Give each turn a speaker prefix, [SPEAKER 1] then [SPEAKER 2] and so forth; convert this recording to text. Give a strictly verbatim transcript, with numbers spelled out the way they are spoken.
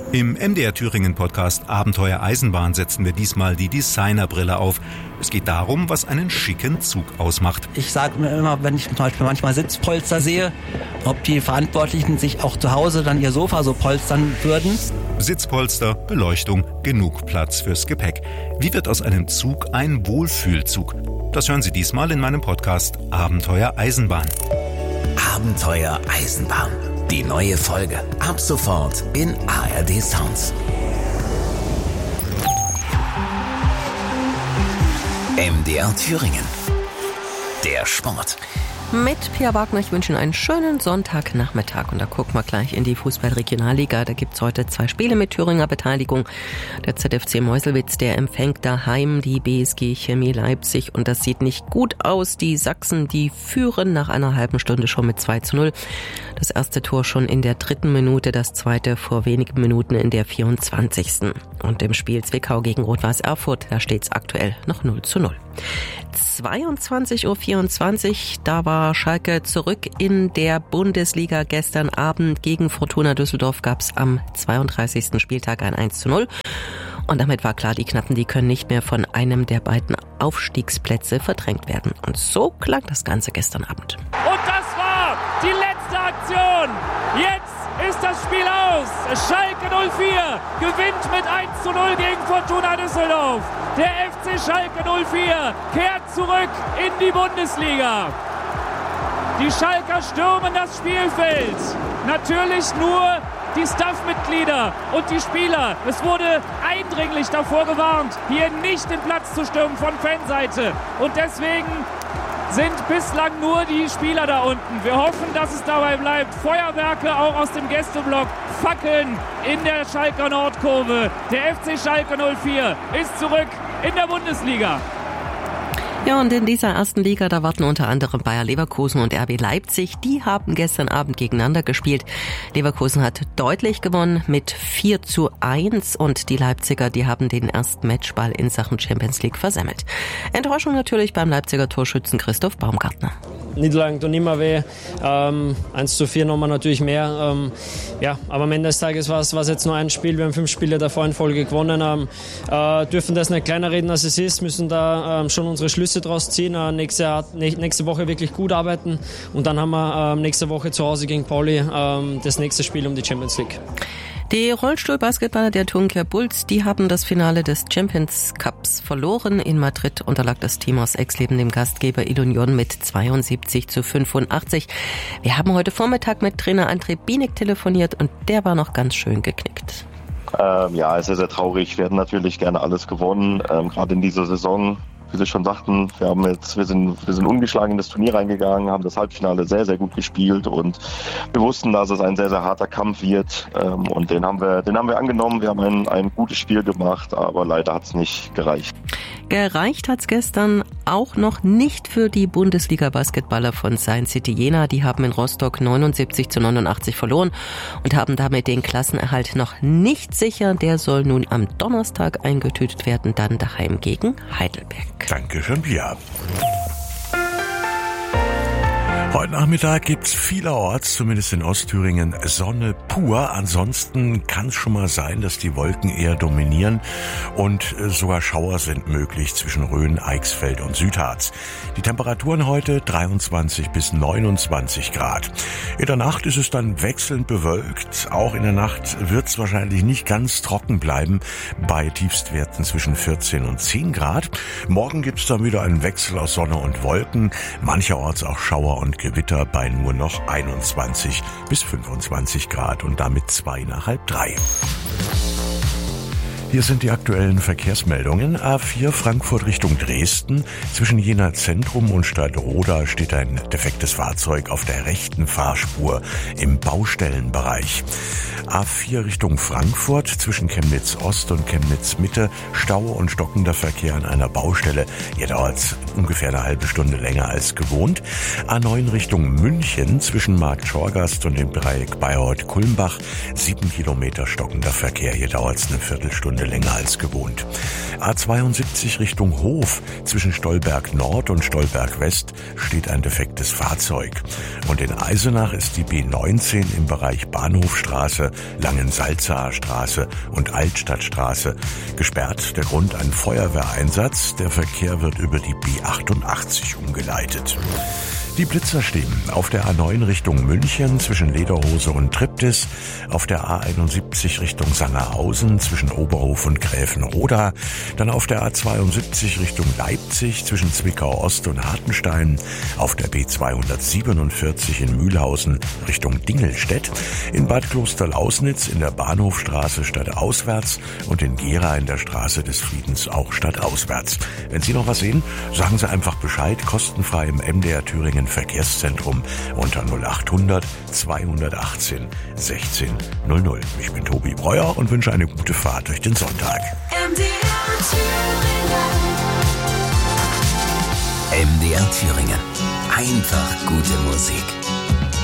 [SPEAKER 1] Im M D R Thüringen Podcast Abenteuer Eisenbahn setzen wir diesmal die Designerbrille auf. Es geht darum, was einen schicken Zug ausmacht.
[SPEAKER 2] Ich sage mir immer, wenn ich zum Beispiel manchmal Sitzpolster sehe, ob die Verantwortlichen sich auch zu Hause dann ihr Sofa so polstern würden.
[SPEAKER 1] Sitzpolster, Beleuchtung, genug Platz fürs Gepäck. Wie wird aus einem Zug ein Wohlfühlzug? Das hören Sie diesmal in meinem Podcast Abenteuer Eisenbahn.
[SPEAKER 3] Abenteuer Eisenbahn. Die neue Folge ab sofort in A R D Sounds. M D R Thüringen. Der Sport.
[SPEAKER 4] Mit Pia Wagner, ich wünsche Ihnen einen schönen Sonntagnachmittag und da gucken wir gleich in die Fußball-Regionalliga. Da gibt es heute zwei Spiele mit Thüringer Beteiligung. Der Z F C Meuselwitz, der empfängt daheim die B S G Chemie Leipzig und das sieht nicht gut aus. Die Sachsen, die führen nach einer halben Stunde schon mit zwei zu null. Das erste Tor schon in der dritten Minute, das zweite vor wenigen Minuten in der vierundzwanzigsten Und im Spiel Zwickau gegen Rot-Weiß Erfurt, da steht es aktuell noch null zu null. zweiundzwanzig Uhr vierundzwanzig, da war Schalke zurück in der Bundesliga. Gestern Abend gegen Fortuna Düsseldorf gab es am zweiunddreißigsten Spieltag ein eins zu null. Und damit war klar, die Knappen, die können nicht mehr von einem der beiden Aufstiegsplätze verdrängt werden. Und so klang das Ganze gestern Abend.
[SPEAKER 5] Und das war die letzte Aktion. Jetzt ist das Spiel aus. Schalke null vier gewinnt mit eins zu null gegen Fortuna Düsseldorf. Der F C Schalke null vier kehrt zurück in die Bundesliga. Die Schalker stürmen das Spielfeld. Natürlich nur die Staffmitglieder und die Spieler. Es wurde eindringlich davor gewarnt, hier nicht den Platz zu stürmen von Fanseite. Und deswegen sind bislang nur die Spieler da unten. Wir hoffen, dass es dabei bleibt. Feuerwerke auch aus dem Gästeblock. Fackeln in der Schalker Nordkurve. Der F C Schalke null vier ist zurück in der Bundesliga.
[SPEAKER 4] Ja, und in dieser ersten Liga, da warten unter anderem Bayer Leverkusen und R B Leipzig. Die haben gestern Abend gegeneinander gespielt. Leverkusen hat deutlich gewonnen mit vier zu eins und die Leipziger, die haben den ersten Matchball in Sachen Champions League versemmelt. Enttäuschung natürlich beim Leipziger Torschützen Christoph Baumgartner.
[SPEAKER 6] Niederlagen tun immer weh. Ähm, eins zu vier nochmal natürlich mehr. Ähm, ja, aber am Ende des Tages war es jetzt nur ein Spiel. Wir haben fünf Spiele davor in Folge gewonnen. Ähm, äh, dürfen das nicht kleiner reden, als es ist. Müssen da ähm, schon unsere Schlüsse draus ziehen. Äh, nächste, nächste Woche wirklich gut arbeiten. Und dann haben wir äh, nächste Woche zu Hause gegen Pauli äh, das nächste Spiel um die Champions League.
[SPEAKER 4] Die Rollstuhlbasketballer der Thüringer Bulls, die haben das Finale des Champions Cups verloren. In Madrid unterlag das Team aus Exleben dem Gastgeber Ilunion mit zweiundsiebzig zu fünfundachtzig. Wir haben heute Vormittag mit Trainer André Bienig telefoniert und der war noch ganz schön geknickt.
[SPEAKER 7] Ähm, ja, es ist sehr traurig. Wir hätten natürlich gerne alles gewonnen, ähm, gerade in dieser Saison. Wie Sie schon sagten, wir haben jetzt, wir sind, wir sind ungeschlagen in das Turnier reingegangen, haben das Halbfinale sehr, sehr gut gespielt und wir wussten, dass es ein sehr, sehr harter Kampf wird ähm, und den haben wir, den haben wir angenommen. Wir haben ein, ein gutes Spiel gemacht, aber leider hat es nicht gereicht.
[SPEAKER 4] Gereicht hat's gestern auch noch nicht für die Bundesliga-Basketballer von Science City Jena. Die haben in Rostock neunundsiebzig zu neunundachtzig verloren und haben damit den Klassenerhalt noch nicht sicher. Der soll nun am Donnerstag eingetütet werden, dann daheim gegen Heidelberg.
[SPEAKER 8] Dankeschön, Pia. Heute Nachmittag gibt's vielerorts, zumindest in Ostthüringen, Sonne pur. Ansonsten kann es schon mal sein, dass die Wolken eher dominieren und sogar Schauer sind möglich zwischen Rhön, Eichsfeld und Südharz. Die Temperaturen heute dreiundzwanzig bis neunundzwanzig Grad. In der Nacht ist es dann wechselnd bewölkt. Auch in der Nacht wird's wahrscheinlich nicht ganz trocken bleiben, bei Tiefstwerten zwischen vierzehn und zehn Grad. Morgen gibt's dann wieder einen Wechsel aus Sonne und Wolken, mancherorts auch Schauer und Gewitter bei nur noch einundzwanzig bis fünfundzwanzig Grad und damit zwei nach halb drei. Hier sind die aktuellen Verkehrsmeldungen. A vier Frankfurt Richtung Dresden. Zwischen Jena Zentrum und Stadtroda steht ein defektes Fahrzeug auf der rechten Fahrspur im Baustellenbereich. A vier Richtung Frankfurt. Zwischen Chemnitz Ost und Chemnitz Mitte Stau und stockender Verkehr an einer Baustelle. Hier dauert es ungefähr eine halbe Stunde länger als gewohnt. A neun Richtung München. Zwischen Markt Schorgast und dem Dreieck Bayreuth-Kulmbach. Sieben Kilometer stockender Verkehr. Hier dauert es eine Viertelstunde Minute länger als gewohnt. A zweiundsiebzig Richtung Hof. Zwischen Stolberg Nord und Stolberg West steht ein defektes Fahrzeug. Und in Eisenach ist die B neunzehn im Bereich Bahnhofstraße, Langensalzaer Straße und Altstadtstraße gesperrt. Der Grund ein Feuerwehreinsatz. Der Verkehr wird über die B achtundachtzig umgeleitet. Die Blitzer stehen auf der A neun Richtung München zwischen Lederhose und Triptis, auf der A einundsiebzig Richtung Sangerhausen zwischen Oberhof und Gräfenroda, dann auf der A zweiundsiebzig Richtung Leipzig zwischen Zwickau Ost und Hartenstein, auf der B zweihundertsiebenundvierzig in Mühlhausen Richtung Dingelstedt, in Bad Klosterlausnitz in der Bahnhofstraße stadtauswärts und in Gera in der Straße des Friedens auch stadtauswärts. Wenn Sie noch was sehen, sagen Sie einfach Bescheid, kostenfrei im M D R Thüringen Verkehrszentrum unter null achthundert zweihundertachtzehn sechzehn null null. Ich bin Tobi Breuer und wünsche eine gute Fahrt durch den Sonntag.
[SPEAKER 3] M D R Thüringen. M D R Thüringen. Einfach gute Musik.